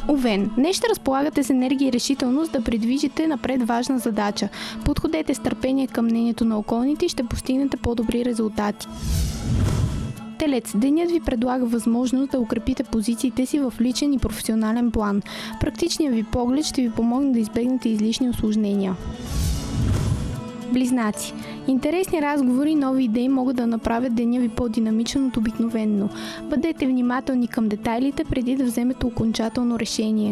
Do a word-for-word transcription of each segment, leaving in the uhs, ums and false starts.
Овен, днес ще разполагате с енергия и решителност да придвижите напред важна задача. Подходете с търпение към мнението на околните и ще постигнете по-добри резултати. Телец, денят ви предлага възможност да укрепите позициите си в личен и професионален план. Практичният ви поглед ще ви помогне да избегнете излишни усложнения. Близнаци. Интересни разговори и нови идеи могат да направят деня ви по-динамичен от обикновено. Бъдете внимателни към детайлите преди да вземете окончателно решение.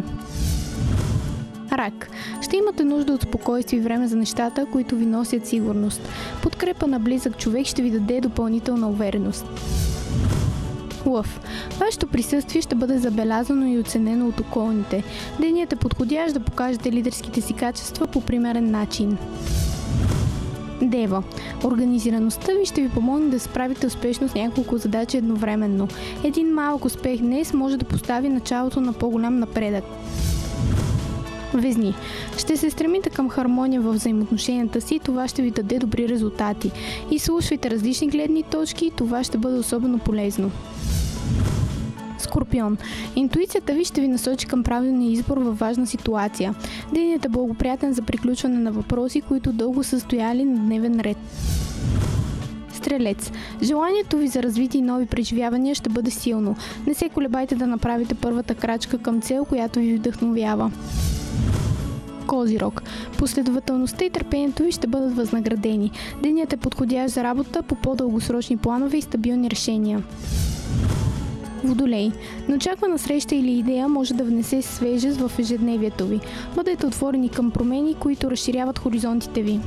Рак. Ще имате нужда от спокойствие и време за нещата, които ви носят сигурност. Подкрепа на близък човек ще ви даде допълнителна увереност. Лъв. Вашето присъствие ще бъде забелязано и оценено от околните. Денят е подходящ да покажете лидерските си качества по примерен начин. Дева. Организираността ви ще ви помогне да справите успешно с няколко задачи едновременно. Един малък успех днес може да постави началото на по-голям напредък. Везни. Ще се стремите към хармония във взаимоотношенията си и това ще ви даде добри резултати. Изслушвайте различни гледни точки и това ще бъде особено полезно. Скорпион. Интуицията ви ще ви насочи към правилния избор във важна ситуация. Денят е благоприятен за приключване на въпроси, които дълго са стояли на дневен ред. Стрелец. Желанието ви за развитие и нови преживявания ще бъде силно. Не се колебайте да направите първата крачка към цел, която ви вдъхновява. Козирог. Последователността и търпението ви ще бъдат възнаградени. Денят е подходящ за работа по по-дългосрочни планове и стабилни решения. Водолей. Неочаквана среща или идея може да внесе свежест в ежедневието ви. Бъдете отворени към промени, които разширяват хоризонтите ви.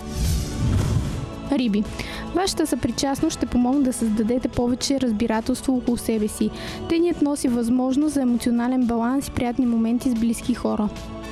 Риби. Вашата съпричастност ще помогне да създадете повече разбирателство около себе си. Денят носи възможност за емоционален баланс и приятни моменти с близки хора.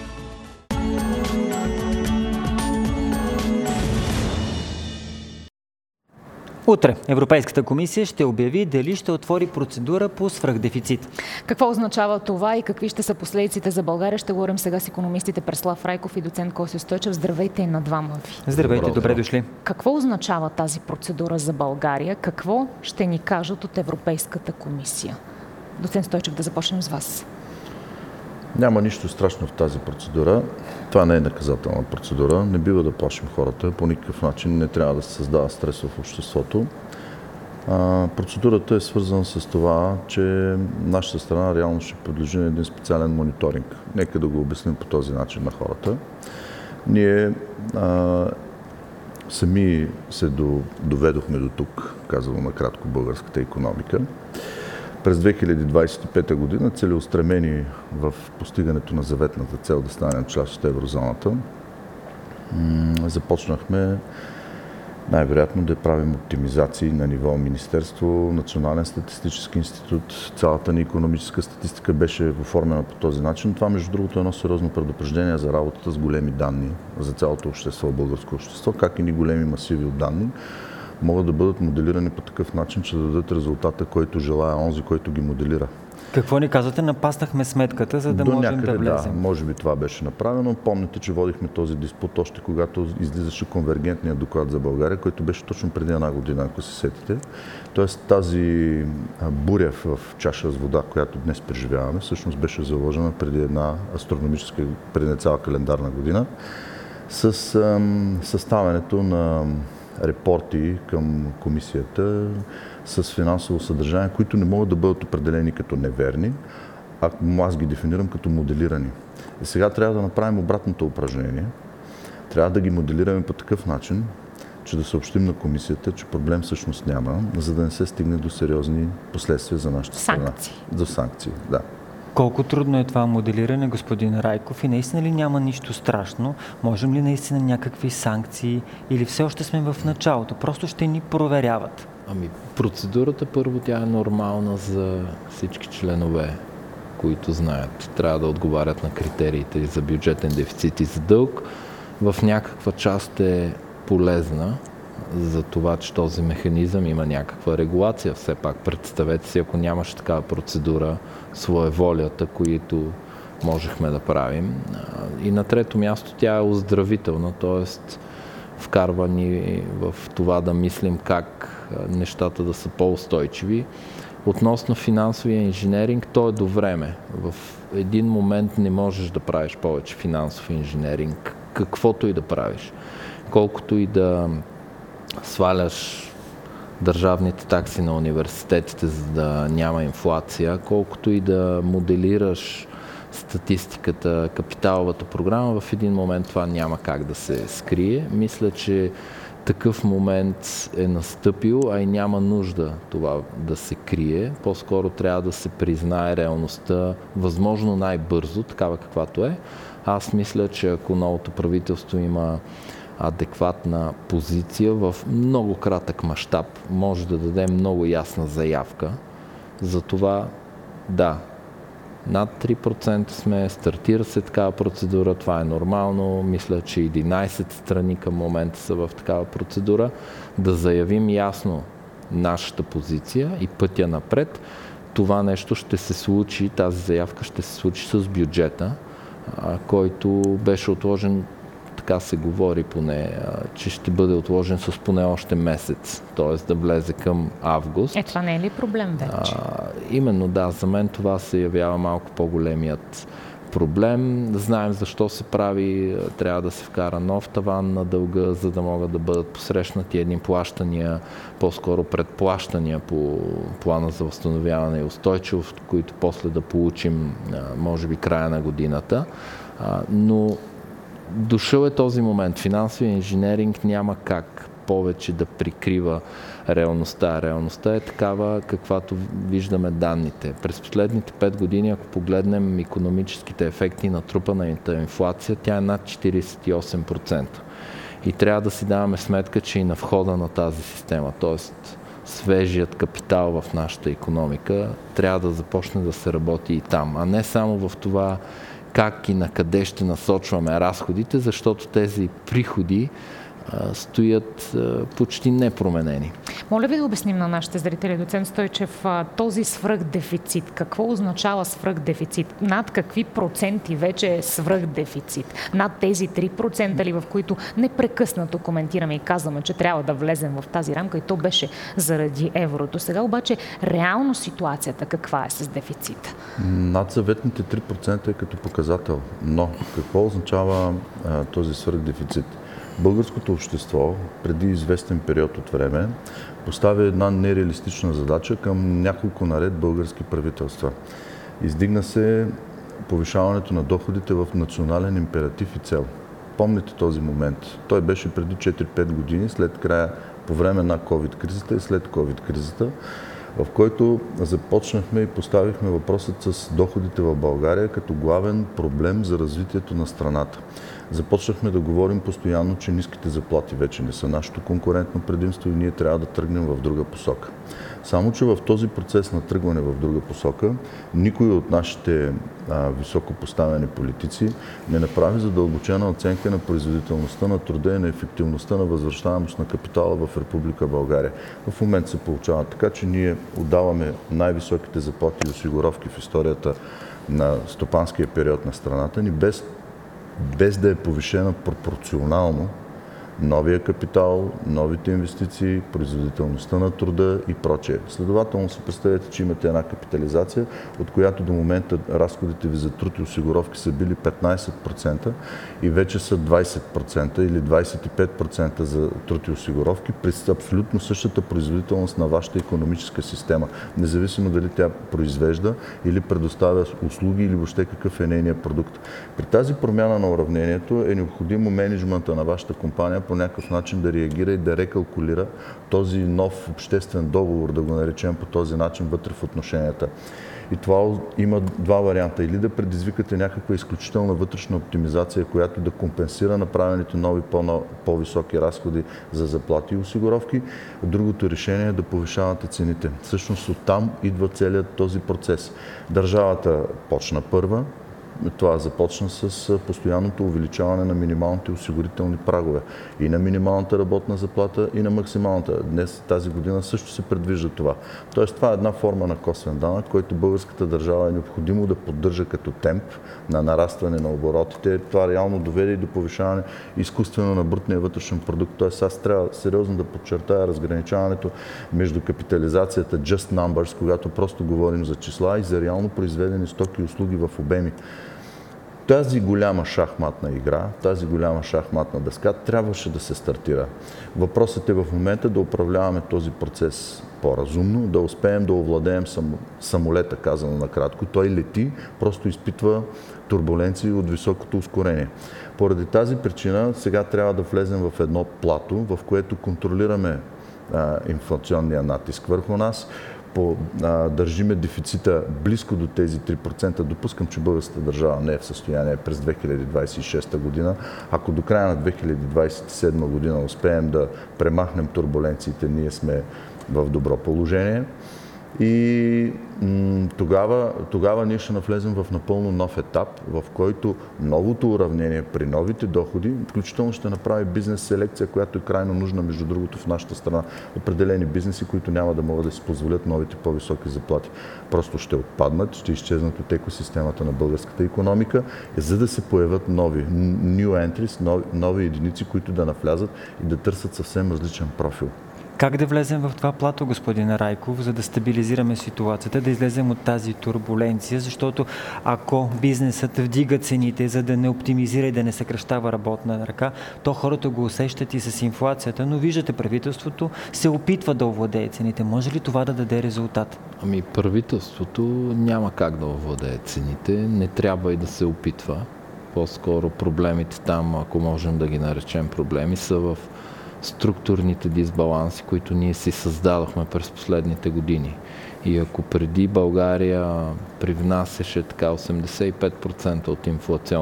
Утре Европейската комисия ще обяви дали ще отвори процедура по свръхдефицит. Какво означава това и какви ще са последиците за България? Ще говорим сега с икономистите Преслав Райков и доцент Косьо Стойчев. Здравейте и на двама ви. Здравейте, добре, добре дошли. Какво означава тази процедура за България? Какво ще ни кажат от Европейската комисия? Доцент Стойчев, да започнем с вас. Няма нищо страшно в тази процедура. Това не е наказателна процедура. Не бива да плашим хората. По никакъв начин не трябва да се създава стрес в обществото. А, процедурата е свързана с това, че нашата страна реално ще подлежи на един специален мониторинг. Нека да го обясним по този начин на хората. Ние а, сами се доведохме до тук, казвам накратко, българската икономика. През две хиляди двадесет и пета година, целеустремени в постигането на заветната цел да станем част от еврозоната, започнахме най-вероятно да правим оптимизации на ниво Министерство, Национален статистически институт. Цялата ни икономическа статистика беше оформена по този начин. Това, между другото, е едно сериозно предупреждение за работата с големи данни за цялото общество, българско общество, как и ни големи масиви от данни могат да бъдат моделирани по такъв начин, че да дадат резултата, който желая онзи, който ги моделира. Какво ни казвате? Напаснахме сметката, за да До можем някъде, да влезем. Да, може би това беше направено. Помните, че водихме този диспут още когато излизаше конвергентният доклад за България, който беше точно преди една година, ако се сетите. Тоест тази буря в чаша с вода, която днес преживяваме, всъщност беше заложена преди една астрономическа, преди една цяла календарна година, с ам, съставянето на репорти към комисията с финансово съдържание, които не могат да бъдат определени като неверни, а аз ги дефинирам като моделирани. И сега трябва да направим обратното упражнение. Трябва да ги моделираме по такъв начин, че да съобщим на комисията, че проблем всъщност няма, за да не се стигне до сериозни последствия за нашата страна. Санкции. За санкции, да. Колко трудно е това моделиране, господин Райков, и наистина ли няма нищо страшно? Можем ли наистина някакви санкции или все още сме в началото? Просто ще ни проверяват. Ами, процедурата първо тя е нормална за всички членове, които знаят. Трябва да отговарят на критериите за бюджетен дефицит и за дълг. В някаква част е полезна за това, че този механизъм има някаква регулация. Все пак представете си, ако нямаше такава процедура, своеволията, които можехме да правим. И на трето място тя е оздравителна, т.е. вкарва ни в това да мислим как нещата да са по-устойчиви. Относно финансовия инженеринг, то е до време. В един момент не можеш да правиш повече финансов инженеринг, каквото и да правиш. Колкото и да сваляш държавните такси на университетите, за да няма инфлация, колкото и да моделираш статистиката, капиталовата програма, в един момент това няма как да се скрие. Мисля, че такъв момент е настъпил, а и няма нужда това да се крие. По-скоро трябва да се признае реалността възможно най-бързо, такава каквато е. Аз мисля, че ако новото правителство има адекватна позиция в много кратък мащаб, може да даде много ясна заявка. Затова да, над три процента сме, стартира се такава процедура, това е нормално. Мисля, че единайсет страни към момента са в такава процедура. Да заявим ясно нашата позиция и пътя напред. Това нещо ще се случи, тази заявка ще се случи с бюджета, който беше отложен, така се говори поне, че ще бъде отложен с поне още месец, т.е. да влезе към август. Е, това не е ли проблем вече? А, именно, да, за мен това се явява малко по-големият проблем. Знаем защо се прави, трябва да се вкара нов таван на дълга, за да могат да бъдат посрещнати едни плащания, по-скоро предплащания по плана за възстановяване и устойчивост, които после да получим, може би, края на годината. А, но дошъл е този момент. Финансовия инженеринг няма как повече да прикрива реалността. Реалността е такава, каквато виждаме данните. През последните пет години, ако погледнем икономическите ефекти на трупаната инфлация, тя е над четирийсет и осем процента. И трябва да си даваме сметка, че и на входа на тази система, т.е. свежият капитал в нашата икономика, трябва да започне да се работи и там, а не само в това как и на къде ще насочваме разходите, защото тези приходи а, стоят а, почти непроменени. Моля ви да обясним на нашите зрители, доцент Стойчев, този свръхдефицит. Какво означава свръхдефицит? Над какви проценти вече е свръхдефицит? Над тези три процента ли, в които непрекъснато коментираме и казваме, че трябва да влезем в тази рамка, и то беше заради еврото. Сега обаче реално ситуацията каква е с дефицита? Над заветните три процента е като показател. Но какво означава а, този свръхдефицит? Българското общество преди известен период от време поставя една нереалистична задача към няколко наред български правителства. Издигна се повишаването на доходите в национален императив и цел. Помните този момент? Той беше преди четири-пет години, след края, по време на ковид-кризата и след ковид-кризата, в който започнахме и поставихме въпросът с доходите в България като главен проблем за развитието на страната. Започнахме да говорим постоянно, че ниските заплати вече не са нашето конкурентно предимство и ние трябва да тръгнем в друга посока. Само че в този процес на тръгване в друга посока, никой от нашите а, високо поставени политици не направи задълбочена оценка на производителността на труда и на ефективността на възвръщаемост на капитала в Република България. В момента се получава така, че ние отдаваме най-високите заплати и осигуровки в историята на стопанския период на страната ни, без без да е повишена пропорционално новия капитал, новите инвестиции, производителността на труда и прочее. Следователно си представете, че имате една капитализация, от която до момента разходите ви за труд и осигуровки са били петнайсет процента и вече са двайсет процента или двайсет и пет процента за труд и осигуровки при абсолютно същата производителност на вашата икономическа система, независимо дали тя произвежда или предоставя услуги или въобще какъв е нейният продукт. При тази промяна на уравнението е необходимо мениджмънта на вашата компания по някакъв начин да реагира и да рекалкулира този нов обществен договор, да го наречем по този начин, вътре в отношенията. И това има два варианта. Или да предизвикате някаква изключителна вътрешна оптимизация, която да компенсира направените нови по-високи разходи за заплати и осигуровки. Другото решение е да повишавате цените. Всъщност оттам идва целият този процес. Държавата почна първа, това започна с постоянното увеличаване на минималните осигурителни прагове и на минималната работна заплата, и на максималната. Днес, тази година също се предвижда това. Тоест, това е една форма на косвен данък, който българската държава е необходимо да поддържа като темп на нарастване на оборотите. Това реално доведе и до повишаване изкуствено на брутния вътрешен продукт. Тоест, аз трябва сериозно да подчертая разграничаването между капитализацията just numbers, когато просто говорим за числа, и за реално произведени стоки и услуги в обеми. Тази голяма шахматна игра, тази голяма шахматна дъска трябваше да се стартира. Въпросът е в момента да управляваме този процес по-разумно, да успеем да овладеем самолета, казано накратко. Той лети, просто изпитва турбуленции от високото ускорение. Поради тази причина сега трябва да влезем в едно плато, в което контролираме а, инфлационния натиск върху нас, По, а, държиме дефицита близко до тези три процента. Допускам, че българската държава не е в състояние през две хиляди двадесет и шеста година. Ако до края на две хиляди двадесет и седма година успеем да премахнем турбуленциите, ние сме в добро положение. И м- тогава, тогава ние ще навлезем в напълно нов етап, в който новото уравнение при новите доходи, включително ще направи бизнес селекция, която е крайно нужна, между другото, в нашата страна. Определени бизнеси, които няма да могат да си позволят новите по-високи заплати, просто ще отпаднат, ще изчезнат от екосистемата на българската икономика, за да се появят нови, new entries, нови, нови единици, които да навлязат и да търсят съвсем различен профил. Как да влезем в това плато, господин Райков, за да стабилизираме ситуацията, да излезем от тази турбуленция, защото ако бизнесът вдига цените, за да не оптимизира и да не съкращава работна ръка, то хората го усещат и с инфлацията, но виждате, правителството се опитва да овладее цените. Може ли това да даде резултат? Ами правителството няма как да овладее цените, не трябва и да се опитва. По-скоро проблемите там, ако можем да ги наречем проблеми, са в структурните дисбаланси, които ние си създадохме през последните години. И ако преди България привнасяше така осемдесет и пет процента от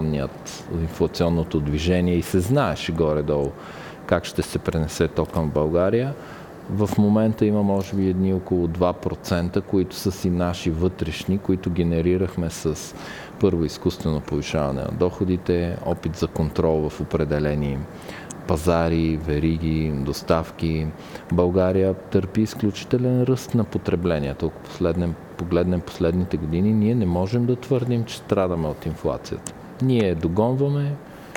инфлационното движение и се знаеше горе-долу как ще се пренесе то към България, в момента има може би едни около два процента, които са си наши вътрешни, които генерирахме с първо изкуствено повишаване на доходите, опит за контрол в определени пазари, вериги, доставки. България търпи изключителен ръст на потреблението. Ако последнем, погледнем последните години, ние не можем да твърдим, че страдаме от инфлацията. Ние догонваме,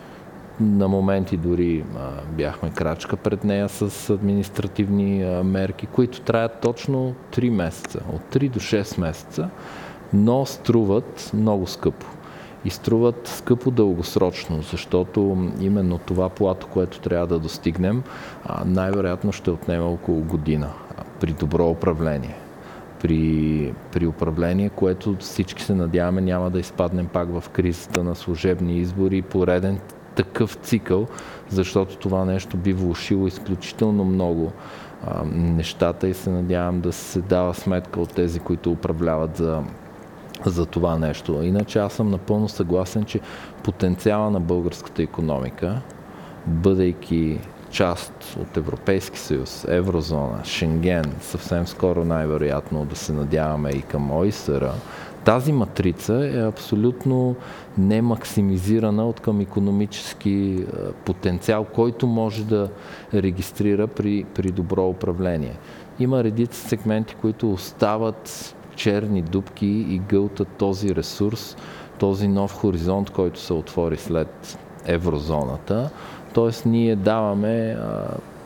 на моменти дори а, бяхме крачка пред нея с административни а, мерки, които траят точно три месеца, от три до шест месеца, но струват много скъпо. И струват скъпо дългосрочно, защото именно това плато, което трябва да достигнем, най-вероятно ще отнеме около година при добро управление. При, при управление, което всички се надяваме няма да изпаднем пак в кризата на служебни избори, пореден такъв цикъл, защото това нещо би влошило изключително много а, нещата и се надявам да се дава сметка от тези, които управляват за за това нещо. Иначе аз съм напълно съгласен, че потенциала на българската икономика, бъдейки част от Европейски съюз, еврозона, Шенген, съвсем скоро най-вероятно да се надяваме и към ОИСР, тази матрица е абсолютно не максимизирана от към икономически потенциал, който може да регистрира при, при добро управление. Има редица сегменти, които остават черни дупки и гълтат този ресурс, този нов хоризонт, който се отвори след еврозоната. Тоест ние даваме а,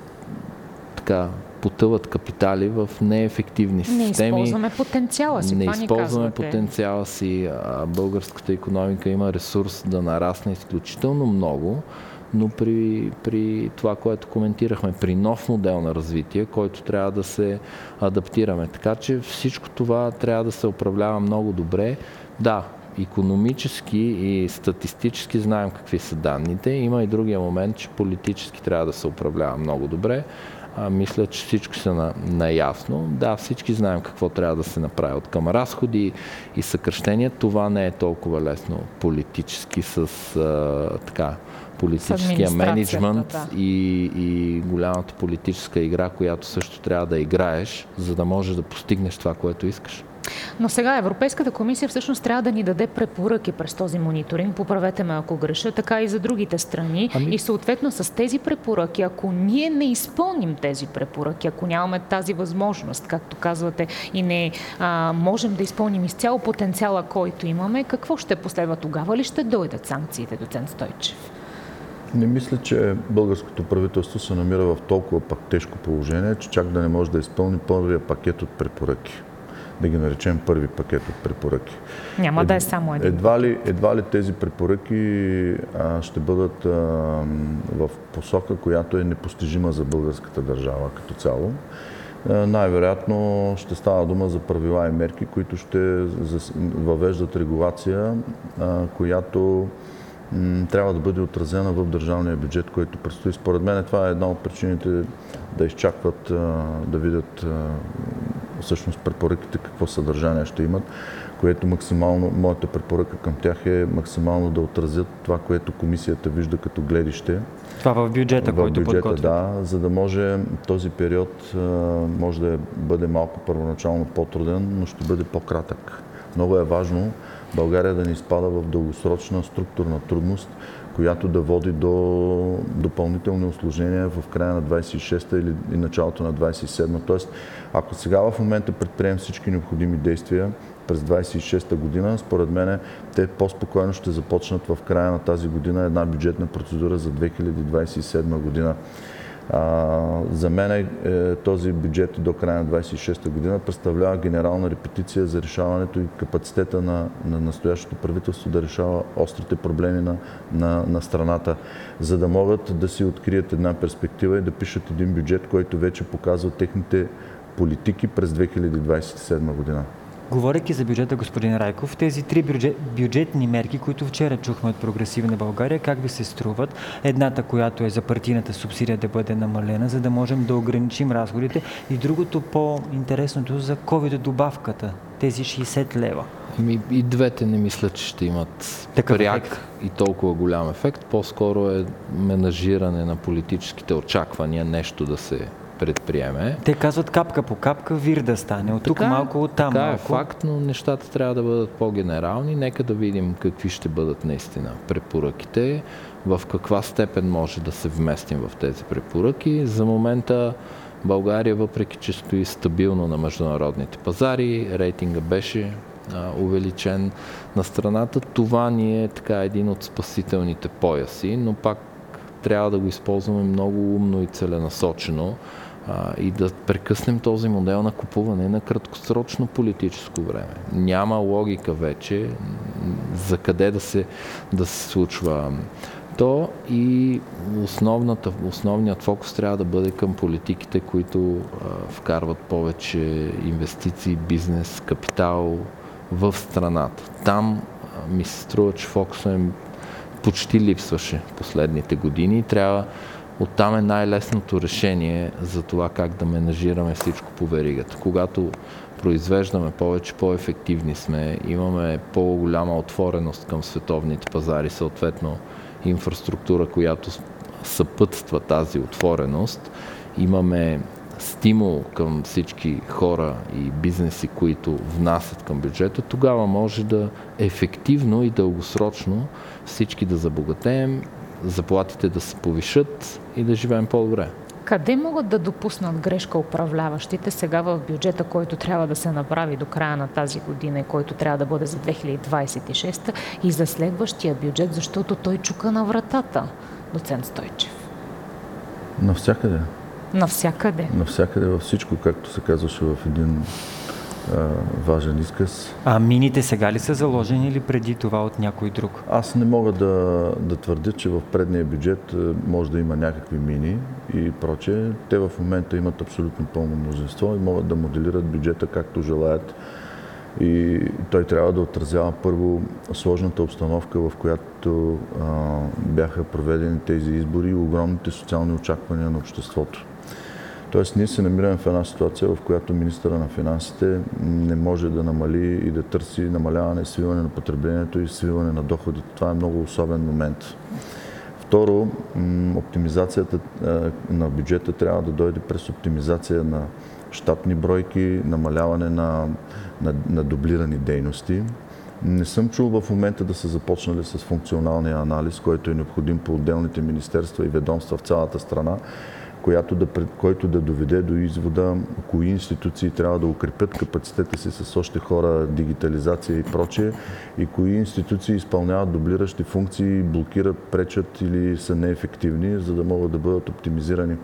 така, потъват капитали в неефективни системи. Не използваме потенциала си, Не това ни използваме казвате. потенциала си. А българската икономика има ресурс да нарасне изключително много, но при, при това, което коментирахме, при нов модел на развитие, който трябва да се адаптираме. Така че всичко това трябва да се управлява много добре. Да, икономически и статистически знаем какви са данните. Има и другия момент, че политически трябва да се управлява много добре. А, мисля, че всички са на, наясно. Да, всички знаем какво трябва да се направи от към разходи и съкращения. Това не е толкова лесно политически с а, така политическия менеджмент да. и, и голямата политическа игра, която също трябва да играеш, за да можеш да постигнеш това, което искаш. Но сега Европейската комисия всъщност трябва да ни даде препоръки през този мониторинг. Поправете ме, ако греша, така и за другите страни. Ами... И съответно с тези препоръки, ако ние не изпълним тези препоръки, ако нямаме тази възможност, както казвате, и не а, можем да изпълним изцяло потенциала, който имаме, какво ще последва тогава? Ли ще дойдат санкциите, доцент Стойчев? Не мисля, че българското правителство се намира в толкова пак тежко положение, че чак да не може да изпълни първия пакет от препоръки. Да ги наречем първи пакет от препоръки. Няма Ед, да е само един. Едва ли, едва ли тези препоръки а, ще бъдат а, в посока, която е непостижима за българската държава като цяло. А, най-вероятно ще става дума за правила и мерки, които ще въвеждат регулация, а, която м, трябва да бъде отразена в държавния бюджет, който предстои. Според мен това е една от причините да изчакват, а, да видят а, всъщност препоръките какво съдържание ще имат, което максимално, моята препоръка към тях е максимално да отразят това, което комисията вижда като гледище. Това в бюджета, в който бюджета, подготвят. Да, за да може този период а, може да бъде малко първоначално по-труден, но ще бъде по-кратък. Много е важно България да не изпада в дългосрочна структурна трудност, която да води до допълнителни усложнения в края на двадесет и шеста или и началото на двадесет и седма. Тоест, ако сега в момента предприемем всички необходими действия през двадесет и шеста година, според мен те по-спокойно ще започнат в края на тази година една бюджетна процедура за две хиляди двадесет и седма година. А, за мен е, този бюджет до края на двадесет и шеста година представлява генерална репетиция за решаването и капацитета на, на настоящото правителство да решава острите проблеми на, на, на страната, за да могат да си открият една перспектива и да пишат един бюджет, който вече показва техните политики през две хиляди двадесет и седма година. Говорейки за бюджета, господин Райков, тези три бюджет, бюджетни мерки, които вчера чухме от Прогресивна България, как ви се струват? Едната, която е за партийната субсидия да бъде намалена, за да можем да ограничим разходите, и другото по-интересното за ковид-добавката, тези шейсет лева. Ами и двете не мисля, че ще имат такъв пряк ефект и толкова голям ефект. По-скоро е менажиране на политическите очаквания, нещо да се предприеме. Те казват капка по капка, вир да стане. От тук малко, от там така малко. Така е факт, но нещата трябва да бъдат по-генерални. Нека да видим какви ще бъдат наистина препоръките, в каква степен може да се вместим в тези препоръки. За момента България, въпреки че стои стабилно на международните пазари, рейтинга беше а, увеличен на страната. Това ни е така един от спасителните пояси, но пак трябва да го използваме много умно и целенасочено а, и да прекъснем този модел на купуване на краткосрочно политическо време. Няма логика вече за къде да се, да се случва то, и основната, основният фокус трябва да бъде към политиките, които а, вкарват повече инвестиции, бизнес, капитал в страната. Там а, ми се струва, че фокусът е почти липсваше последните години. Трябва, оттам е най-лесното решение за това как да менажираме всичко по веригата. Когато произвеждаме повече, по-ефективни сме, имаме по-голяма отвореност към световните пазари, съответно инфраструктура, която съпътства тази отвореност, имаме стимул към всички хора и бизнеси, които внасят към бюджета, тогава може да ефективно и дългосрочно всички да забогатеем, заплатите да се повишат и да живеем по-добре. Къде могат да допуснат грешка управляващите сега в бюджета, който трябва да се направи до края на тази година и който трябва да бъде за две хиляди двадесет и шеста и за следващия бюджет, защото той чука на вратата, доцент Стойчев? Навсякъде. Навсякъде? Навсякъде, във всичко, както се казваше в един а, важен изказ. А мините сега ли са заложени или преди това от някой друг? Аз не мога да, да твърдя, че в предния бюджет може да има някакви мини и прочее. Те в момента имат абсолютно пълно мнозинство и могат да моделират бюджета както желаят. И той трябва да отразява първо сложната обстановка, в която а, бяха проведени тези избори и огромните социални очаквания на обществото. Тоест, ние се намираме в една ситуация, в която министъра на финансите не може да намали и да търси намаляване, свиване на потреблението и свиване на доходите. Това е много особен момент. Второ, оптимизацията на бюджета трябва да дойде през оптимизация на щатни бройки, намаляване на, на, на дублирани дейности. Не съм чул в момента да са започнали с функционалния анализ, който е необходим по отделните министерства и ведомства в цялата страна, която да, който да доведе до извода кои институции трябва да укрепят капацитета си с още хора, дигитализация и прочее, и кои институции изпълняват дублиращи функции, блокират, пречат или са неефективни, за да могат да бъдат оптимизирани.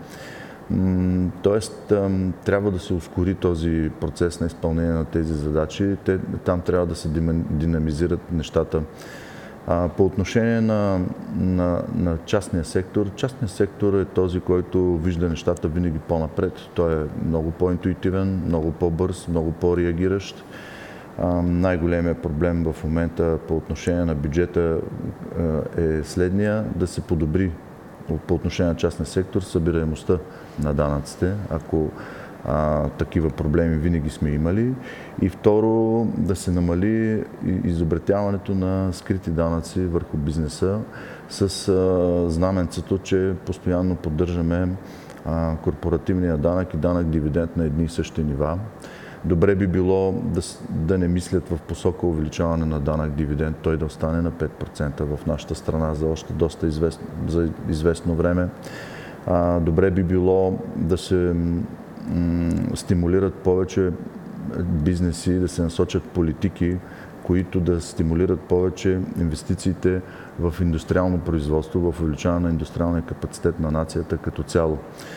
Тоест, трябва да се ускори този процес на изпълнение на тези задачи. Те, там трябва да се динамизират нещата. По отношение на, на, на частния сектор, частният сектор е този, който вижда нещата винаги по-напред. Той е много по-интуитивен, много по-бърз, много по-реагиращ. Най-големият проблем в момента по отношение на бюджета е следния: да се подобри по отношение на частния сектор събираемостта на данъците, ако а, такива проблеми винаги сме имали. И второ, да се намали изобретяването на скрити данъци върху бизнеса с а, знаменцето, че постоянно поддържаме а, корпоративния данък и данък дивиденд на едни и същи нива. Добре би било да, да не мислят в посока увеличаване на данък дивиденд, той да остане на пет процента в нашата страна за още доста известно, за известно време. А, добре би било да се м, стимулират повече бизнеси, да се насочат политики, които да стимулират повече инвестициите в индустриално производство, в увеличаване на индустриалния капацитет на нацията като цяло.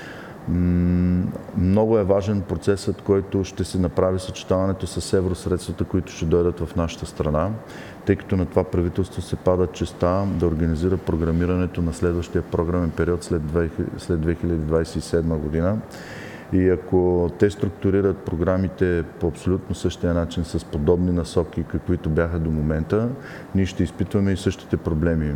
Много е важен процесът, който ще се направи съчетаването с евросредствата, които ще дойдат в нашата страна, тъй като на това правителство се пада честа да организира програмирането на следващия програмен период след две хиляди двадесет и седма година. И ако те структурират програмите по абсолютно същия начин, с подобни насоки, каквито бяха до момента, ние ще изпитваме и същите проблеми.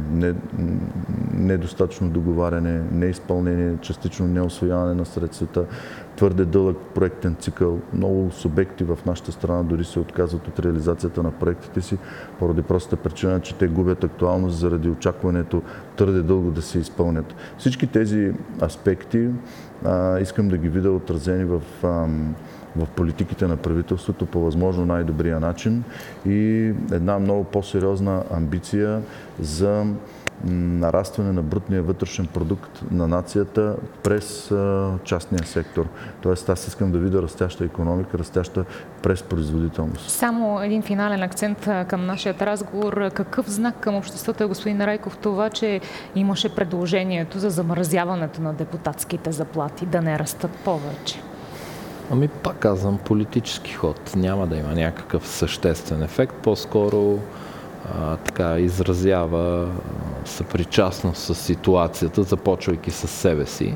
Недостатъчно договаряне, неизпълнение, частично неусвояване на средствата, твърде дълъг проектен цикъл. Много субекти в нашата страна дори се отказват от реализацията на проектите си, поради простата причина, че те губят актуалност заради очакването твърде дълго да се изпълнят. Всички тези аспекти а, искам да ги видя отразени в, а, в политиките на правителството по възможно най-добрия начин и една много по-сериозна амбиция за нарастване на брутния вътрешен продукт на нацията през а, частния сектор. Тоест, аз искам да видя растяща икономика, растяща през производителност. Само един финален акцент към нашия разговор. Какъв знак към обществото е, господин Райков, това, че имаше предложението за замразяването на депутатските заплати, да не растат повече? Ами пак казвам, политически ход. Няма да има някакъв съществен ефект. По-скоро а, така изразява съпричастност с ситуацията, започвайки с себе си,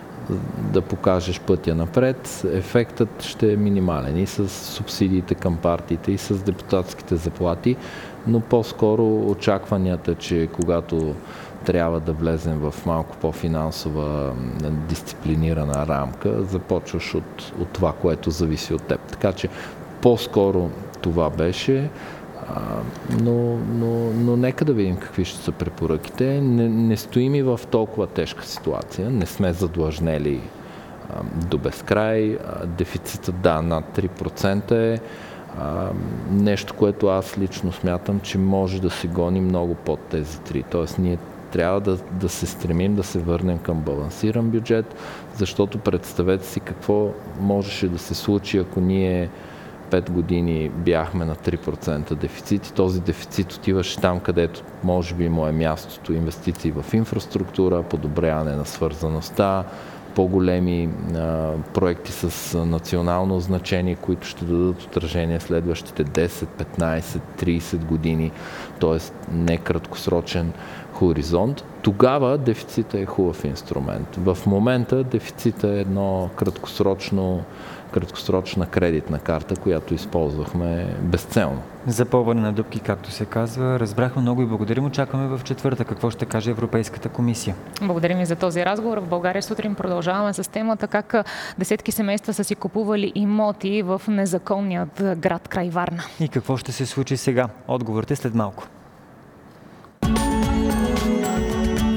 да покажеш пътя напред. Ефектът ще е минимален и с субсидиите към партиите, и с депутатските заплати, но по-скоро очакванията, че когато трябва да влезем в малко по-финансова дисциплинирана рамка, започваш от, от това, което зависи от теб. Така че по-скоро това беше. А, но, но, но нека да видим какви ще са препоръките. Не, не стоим и в толкова тежка ситуация. Не сме задлъжнели а, до безкрай. А, дефицитът, да, над три процента е а, нещо, което аз лично смятам, че може да се гони много под тези три. Тоест ние трябва да, да се стремим да се върнем към балансиран бюджет, защото представете си какво можеше да се случи, ако ние пет години бяхме на три процента дефицит и този дефицит отиваше там, където може би му е мястото. Инвестиции в инфраструктура, подобряване на свързаността, по-големи а, проекти с национално значение, които ще дадат отражение следващите десет, петнайсет, трийсет години, т.е. не краткосрочен хоризонт. Тогава дефицита е хубав инструмент. В момента дефицита е едно краткосрочно краткосрочна кредитна карта, която използвахме безцелно. Запълване на дупки, както се казва. Разбрахме много и благодарим. Очакваме в четвъртък какво ще каже Европейската комисия. Благодарим ви за този разговор. В България сутрин продължаваме с темата как десетки семейства са си купували имоти в незаконният град край Варна. И какво ще се случи сега? Отговорите след малко.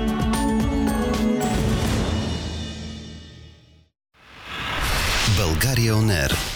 България България On Air.